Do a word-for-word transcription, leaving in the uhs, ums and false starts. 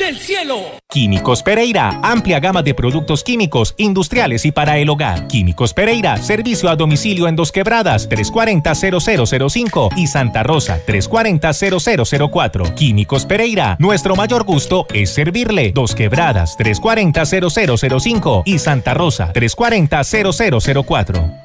del cielo. Químicos Pereira, amplia gama de productos químicos, industriales y para el hogar. Químicos Pereira, servicio a domicilio en Dos Quebradas, tres cuarenta, cero cero cero cinco y Santa Rosa, tres cuarenta, cero cero cero cuatro. Químicos Pereira, nuestro mayor gusto es servirle. Dos Quebradas, tres cuarenta, cero cero cero cinco y Santa Rosa, tres cuarenta, cero cero cero cuatro.